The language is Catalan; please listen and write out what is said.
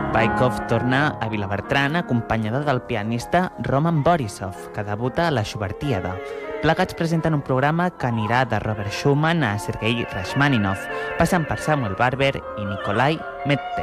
Baikov torna a Vilabertran acompanyada del pianista Roman Borisov, que debuta a la Schubertiada. Plegats presenten un programa que anirà de Robert Schumann a Sergei Rachmaninoff, passant per Samuel Barber i Nikolai Medtner.